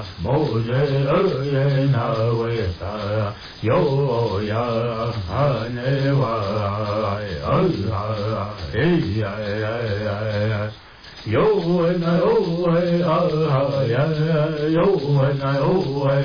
摩耶二耶那维萨哟呀阿内瓦哎呀呀哟那哟哎啊呀哟那哟哎